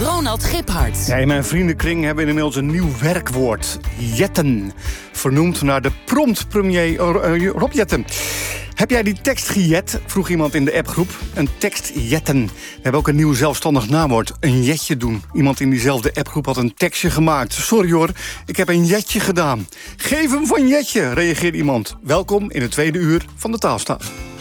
Ronald Giphart. Ja, in mijn vriendenkring hebben we inmiddels een nieuw werkwoord. Jetten. Vernoemd naar de prompt-premier Rob Jetten. Heb jij die tekst gejet? Vroeg iemand in de appgroep. Een tekst jetten. We hebben ook een nieuw zelfstandig naamwoord. Een jetje doen. Iemand in diezelfde appgroep had een tekstje gemaakt. Sorry hoor, ik heb een jetje gedaan. Geef hem van jetje, reageerde iemand. Welkom in het tweede uur van de Taalstaat.